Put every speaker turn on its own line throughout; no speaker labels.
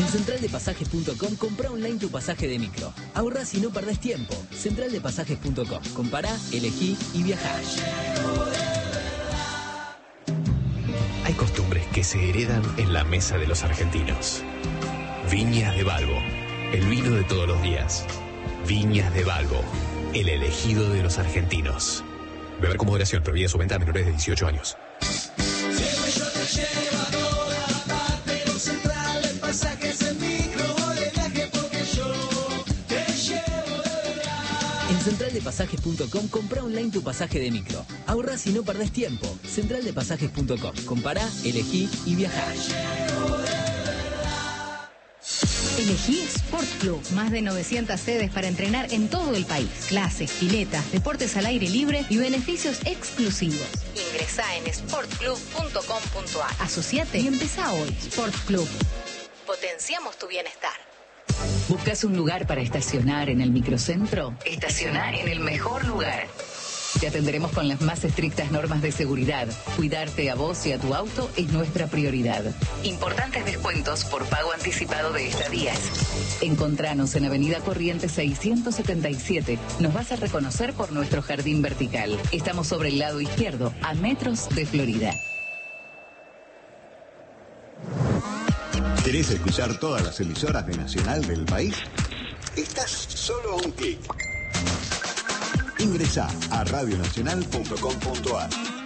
En centraldepasajes.com comprá online tu pasaje de micro. Ahorrás y no perdés tiempo. Centraldepasajes.com. Compará, elegí y viajá.
Hay costumbres que se heredan en la mesa de los argentinos. Viñas de Balbo, el vino de todos los días. Viñas de Balbo, el elegido de los argentinos. Beber con moderación, prohibida su venta a menores de 18 años.
En centraldepasajes.com comprá online tu pasaje de micro. Ahorrás y no perdés tiempo. Centraldepasajes.com. Compará, elegí y viajá.
Elegí Sport Club. Más de 900 sedes para entrenar en todo el país. Clases, piletas, deportes al aire libre y beneficios exclusivos. Ingresá en sportclub.com.ar. Asociate y empezá hoy. Sport Club. Potenciamos tu bienestar.
¿Buscas un lugar para estacionar en el microcentro? Estacioná en el mejor lugar. Te atenderemos con las más estrictas normas de seguridad. Cuidarte a vos y a tu auto es nuestra prioridad. Importantes descuentos por pago anticipado de estadías. Encontranos en Avenida Corrientes 677. Nos vas a reconocer por nuestro jardín vertical. Estamos sobre el lado izquierdo, a metros de Florida.
¿Querés escuchar todas las emisoras de Nacional del país? Estás solo a un clic. Ingresá a radionacional.com.ar.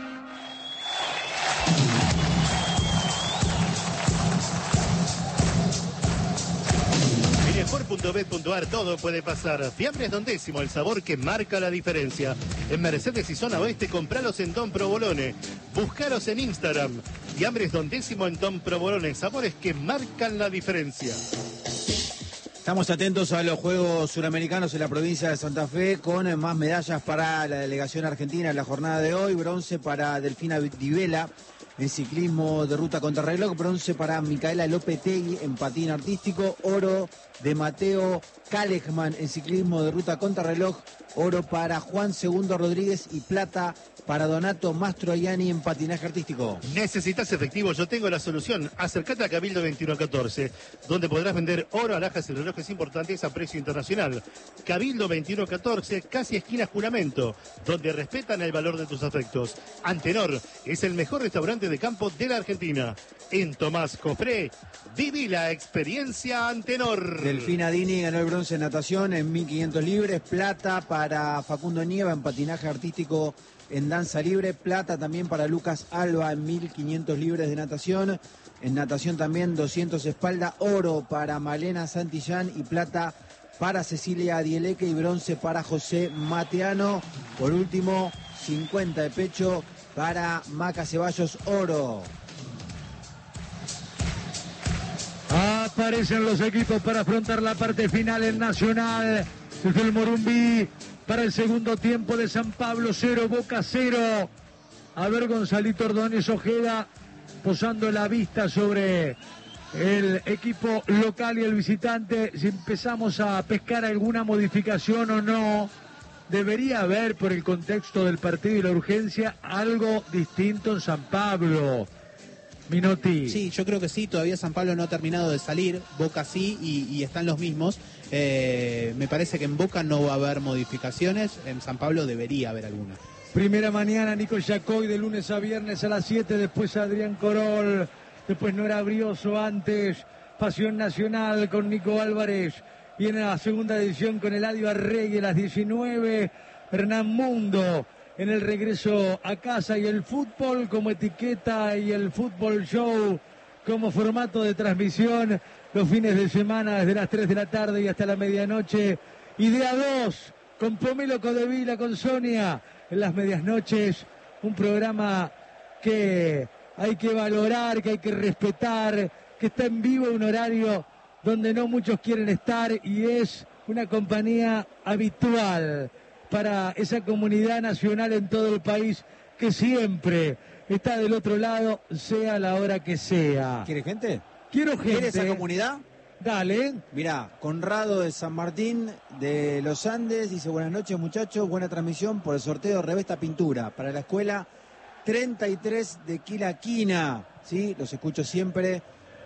En sport.bet.ar todo puede pasar. Fiambres Don Décimo, el sabor que marca la diferencia. En Mercedes y Zona Oeste, compralos en Don Provolone. Buscaros en Instagram. Fiambres Don Décimo en Don Provolone. Sabores que marcan la diferencia.
Estamos atentos a los Juegos Suramericanos en la provincia de Santa Fe con más medallas para la delegación argentina en la jornada de hoy. Bronce para Delfina Di Vela en ciclismo de ruta contrarreloj. Bronce para Micaela Lopetegui en patín artístico. Oro de Mateo Kalejman en ciclismo de ruta contrarreloj. Oro para Juan Segundo Rodríguez y plata para Donato Mastroianni en patinaje artístico.
¿Necesitas efectivo? Yo tengo la solución. Acércate a Cabildo 2114, donde podrás vender oro, alhajas y relojes importantes a precio internacional. Cabildo 2114, casi esquina Juramento, donde respetan el valor de tus afectos. Antenor es el mejor restaurante de campo de la Argentina. En Tomás Cofré, viví la experiencia Antenor.
Delfina Dini ganó el bronce en natación en 1500 libres. Plata para Facundo Nieva en patinaje artístico en danza libre. Plata también para Lucas Alba en 1500 libres de natación. En natación también 200 espalda. Oro para Malena Santillán y plata para Cecilia Dieleque y bronce para José Mateano. Por último, 50 de pecho para Maca Ceballos, oro.
Aparecen los equipos para afrontar la parte final en Nacional. Desde el Morumbí para el segundo tiempo de San Pablo, 0, Boca 0. A ver, Gonzalito Ordóñez Ojeda posando la vista sobre el equipo local y el visitante. Si empezamos a pescar alguna modificación o no, debería haber, por el contexto del partido y la urgencia, algo distinto en San Pablo. Minotti.
Sí, yo creo que sí, todavía San Pablo no ha terminado de salir, Boca sí, y están los mismos. Me parece que en Boca no va a haber modificaciones, en San Pablo debería haber alguna.
Primera mañana, Nico Yacoy, de lunes a viernes a las 7, después Adrián Corol, después Nora Brioso, antes Pasión Nacional con Nico Álvarez, y en la segunda edición con Eladio Arregui a las 19, Hernán Mundo. En el regreso a casa y el fútbol como etiqueta y el fútbol show como formato de transmisión los fines de semana desde las 3 de la tarde y hasta la medianoche. Idea 2 con Pomelo Codevila, con Sonia en las medias noches. Un programa que hay que valorar, que hay que respetar, que está en vivo, un horario donde no muchos quieren estar y es una compañía habitual para esa comunidad nacional en todo el país que siempre está del otro lado, sea la hora que sea.
¿Quiere gente?
Quiero gente.
¿Quiere esa comunidad?
Dale.
Mirá, Conrado de San Martín de los Andes dice: buenas noches muchachos, buena transmisión por el sorteo de Revesta Pintura para la escuela 33 de Quilaquina. Sí, los escucho siempre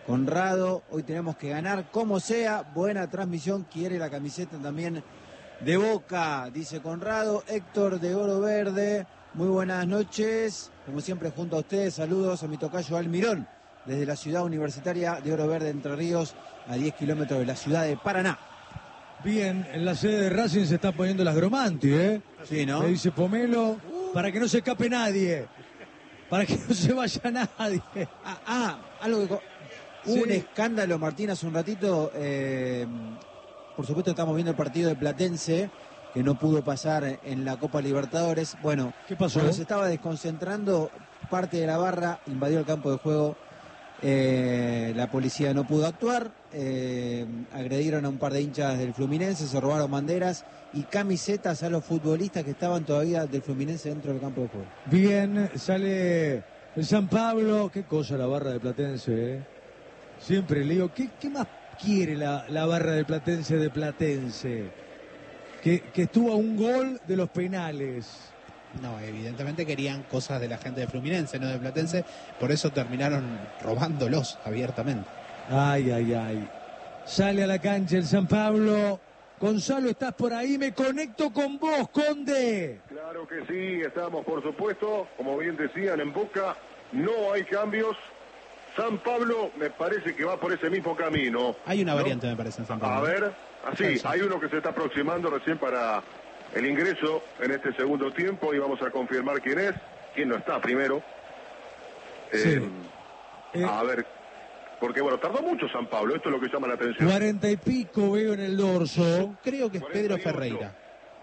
Conrado, hoy tenemos que ganar como sea. Buena transmisión, quiere la camiseta también de Boca, dice Conrado. Héctor de Oro Verde, muy buenas noches. Como siempre junto a ustedes, saludos a mi tocayo Almirón, desde la ciudad universitaria de Oro Verde, Entre Ríos, a 10 kilómetros de la ciudad de Paraná.
Bien, en la sede de Racing se está poniendo las Gromanti, ¿eh?
Sí, ¿no?
Le dice Pomelo, para que no se escape nadie, para que no se vaya nadie.
Algo que... Hubo un escándalo, Martín, hace un ratito. Por supuesto estamos viendo el partido de Platense, que no pudo pasar en la Copa Libertadores. Bueno,
¿qué pasó?
Cuando se estaba desconcentrando, parte de la barra invadió el campo de juego. La policía no pudo actuar. Agredieron a un par de hinchas del Fluminense, se robaron banderas y camisetas a los futbolistas que estaban todavía del Fluminense dentro del campo de juego.
Bien, sale el San Pablo. Qué cosa la barra de Platense, ¿eh? Siempre le digo, ¿qué más quiere la barra de Platense de Platense? Que estuvo a un gol de los penales.
No, evidentemente querían cosas de la gente de Fluminense, no de Platense, por eso terminaron robándolos abiertamente.
Ay. Sale a la cancha el San Pablo. Gonzalo, ¿estás por ahí? Me conecto con vos, Conde.
Claro que sí, estamos por supuesto, como bien decían, en Boca no hay cambios. San Pablo me parece que va por ese mismo camino.
Hay una variante, ¿no? Me parece, en San Pablo.
A ver, así, hay uno que se está aproximando recién para el ingreso en este segundo tiempo y vamos a confirmar quién es, quién no está primero. A ver, porque bueno, tardó mucho San Pablo, esto es lo que llama la atención.
40 y pico veo en el dorso.
Yo creo que es Pedro Ferreira.